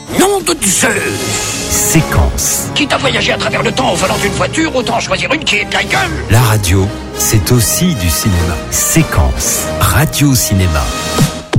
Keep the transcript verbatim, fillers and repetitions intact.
Nom de Zeus! Séquence. Quitte à voyager à travers le temps au volant d'une voiture, autant choisir une qui est de la gueule! La radio, c'est aussi du cinéma. Séquence. Radio-cinéma.